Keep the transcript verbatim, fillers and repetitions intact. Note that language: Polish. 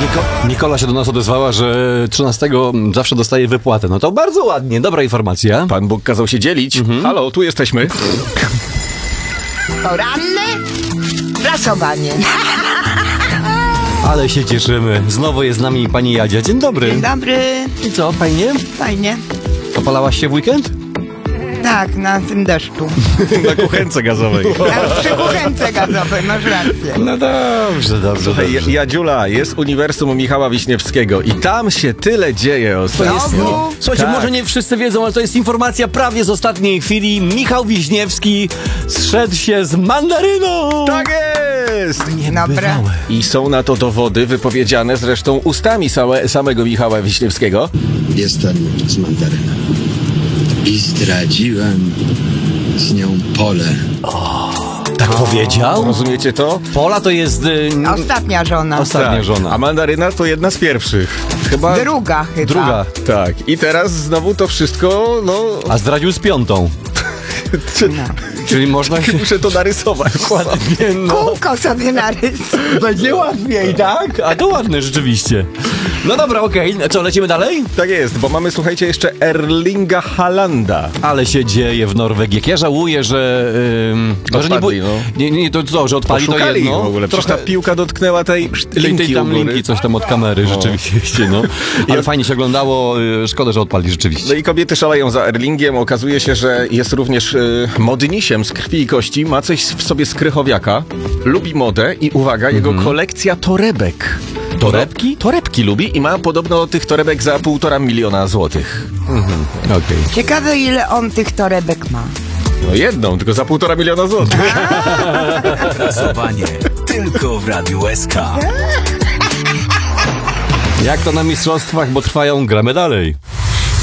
Niko- Nikola się do nas odezwała, że trzynastego zawsze dostaje wypłatę. No to bardzo ładnie, dobra informacja. Pan Bóg kazał się dzielić. Mhm. Halo, tu jesteśmy. Poranne prasowanie. Ale się cieszymy. Znowu jest z nami pani Jadzia. Dzień dobry. Dzień dobry. I co, fajnie? Fajnie. Opalałaś się w weekend? Tak, na tym deszczu. Na kuchence gazowej. A przy kuchence gazowej, masz rację. No dobrze, dobrze. Słuchaj, dobrze. Jadziula, jest Uniwersum Michała Wiśniewskiego i tam się tyle dzieje ostatnio. Znowu? Słuchajcie, Tak. może nie wszyscy wiedzą, ale to jest informacja prawie z ostatniej chwili. Michał Wiśniewski zszedł się z mandaryną. Tak jest! Dobra. I są na to dowody wypowiedziane zresztą ustami same, samego Michała Wiśniewskiego. Jestem z mandaryną i zdradziłem z nią pole. Tak powiedział? Rozumiecie to? Pola to jest... Y, Ostatnia żona. Ostatnia Tak. żona. A mandaryna to jedna z pierwszych. Chyba... Druga chyba. Druga. Tak. I teraz znowu to wszystko, no... A zdradził z piątą. Czyli można się... Muszę to narysować. Ładnie, no. Kółko sobie narys. Będzie łatwiej, tak? A to ładne rzeczywiście. No dobra, okej. Co, lecimy dalej? Tak jest, bo mamy, słuchajcie, jeszcze Erlinga Haalanda. Ale się dzieje w Norwegii. Jak ja żałuję, że... Ym, że nie, Odpadli, bu- no. nie, nie, to co, że odpali to Poszukali jedno. ich w ogóle. Przecież Trochę... ta piłka dotknęła tej Tej, linki tej tam u góry. linki, coś tam od kamery, rzeczywiście, no. Ale fajnie się oglądało, y, szkoda, że odpali, rzeczywiście. No i kobiety szaleją za Erlingiem. Okazuje się, że jest również y, modnisiem z krwi i kości. Ma coś w sobie z krychowiaka. Lubi modę i uwaga, jego kolekcja torebek. Torebki? Torebki lubi i ma podobno tych torebek za półtora miliona złotych. Okej. Ciekawe, ile on tych torebek ma. No jedną, tylko za półtora miliona złotych. Prasowanie tylko w Radiu S K. Jak to na mistrzostwach, bo trwają, gramy dalej.